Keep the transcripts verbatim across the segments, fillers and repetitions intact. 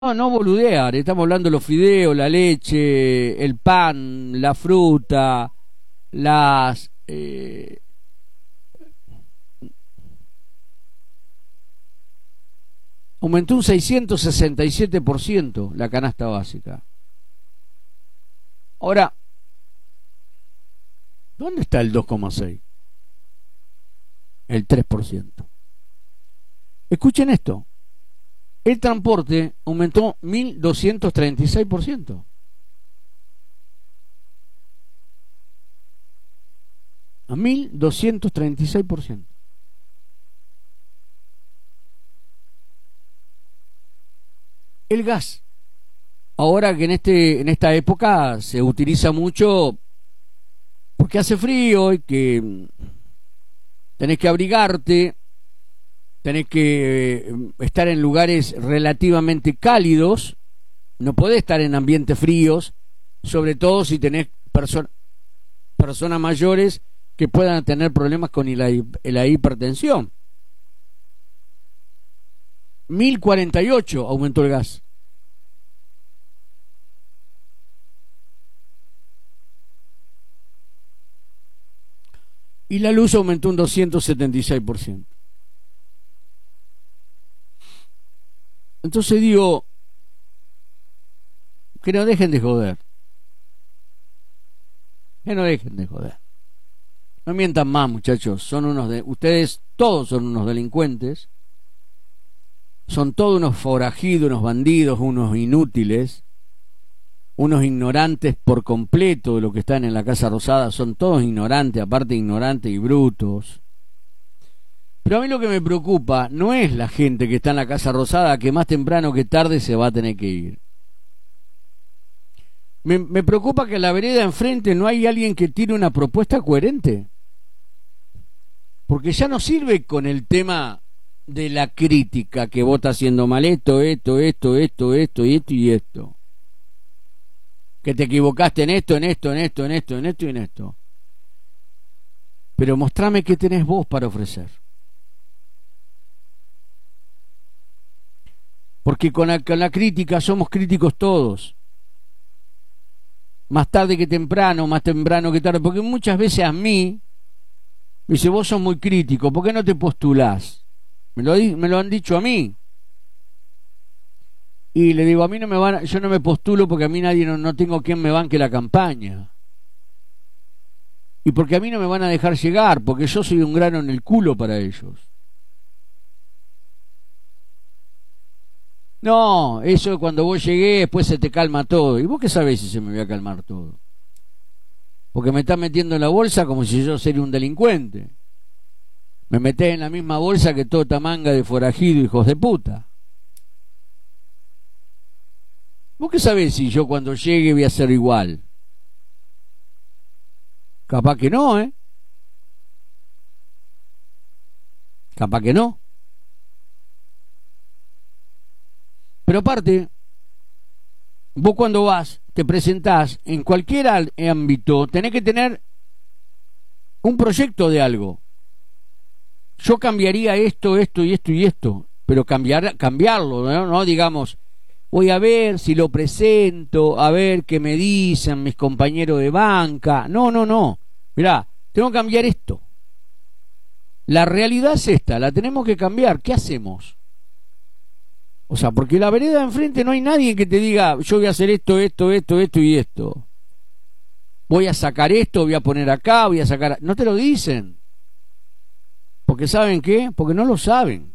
No, no boludear, estamos hablando de los fideos, la leche, el pan, la fruta, las... eh, aumentó un seiscientos sesenta y siete por ciento la canasta básica. Ahora, ¿dónde está el dos coma seis? El tres por ciento. Escuchen esto. El transporte aumentó mil doscientos treinta y seis por ciento. A mil doscientos treinta y seis por ciento. El gas. Ahora que en este en esta época se utiliza mucho porque hace frío y que tenés que abrigarte, tenés que estar en lugares relativamente cálidos, no podés estar en ambientes fríos, sobre todo si tenés perso personas mayores que puedan tener problemas con la, la hipertensión. mil cuarenta y ocho aumentó el gas. Y la luz aumentó un doscientos setenta y seis por ciento. Entonces digo, que no dejen de joder. Que no dejen de joder. No mientan más, muchachos. Son unos de, ustedes todos son unos delincuentes. Son todos unos forajidos, unos bandidos, unos inútiles, unos ignorantes por completo de lo que están en la Casa Rosada. Son todos ignorantes, aparte ignorantes y brutos. Pero a mí lo que me preocupa no es la gente que está en la Casa Rosada, que más temprano que tarde se va a tener que ir. Me, me preocupa que en la vereda enfrente no hay alguien que tire una propuesta coherente. Porque ya no sirve con el tema de la crítica, que vos estás haciendo mal esto, esto, esto, esto, esto, y esto y esto. Que te equivocaste en esto, en esto, en esto, en esto, en esto y en esto. Pero mostrame qué tenés vos para ofrecer. Porque con la, con la crítica somos críticos todos. Más tarde que temprano, más temprano que tarde. Porque muchas veces a mí me dice, vos sos muy crítico, ¿por qué no te postulás? Me lo, me lo han dicho a mí. Y le digo, a mí no me van, yo no me postulo porque a mí nadie, no, no tengo quien me banque la campaña. Y porque a mí no me van a dejar llegar, porque yo soy un grano en el culo para ellos. No, eso cuando vos llegué, después se te calma todo. ¿Y vos qué sabés si se me va a calmar todo? Porque me estás metiendo en la bolsa como si yo sería un delincuente. Me metés en la misma bolsa que toda esta manga de forajido, hijos de puta. ¿Vos qué sabés si yo cuando llegue voy a ser igual? Capaz que no, ¿eh? Capaz que no. Pero aparte, vos cuando vas, te presentás en cualquier ámbito, tenés que tener un proyecto de algo. Yo cambiaría esto, esto y esto y esto, pero cambiar, cambiarlo, ¿no? No digamos, voy a ver si lo presento, a ver qué me dicen mis compañeros de banca. No, no, no. Mirá, tengo que cambiar esto. La realidad es esta, la tenemos que cambiar. ¿Qué hacemos? O sea, porque la vereda de enfrente no hay nadie que te diga, yo voy a hacer esto, esto, esto, esto y esto. Voy a sacar esto, voy a poner acá, voy a sacar... No te lo dicen. Porque ¿saben qué? Porque no lo saben.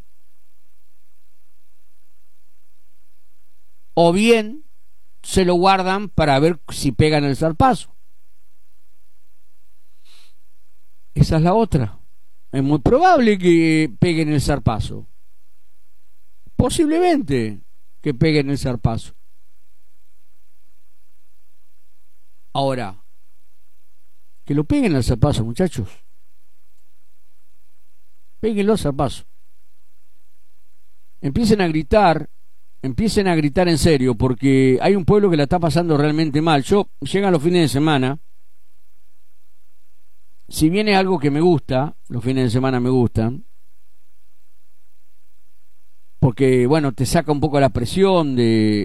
O bien se lo guardan para ver si pegan el zarpazo. Esa es la otra. Es muy probable que peguen el zarpazo. Posiblemente que peguen el zarpazo. Ahora, que lo peguen al zarpazo, muchachos. Péguenlo al zarpazo. Empiecen a gritar, empiecen a gritar en serio, porque hay un pueblo que la está pasando realmente mal. Yo, llegan los fines de semana, si viene algo que me gusta, los fines de semana me gustan, porque bueno, te saca un poco la presión de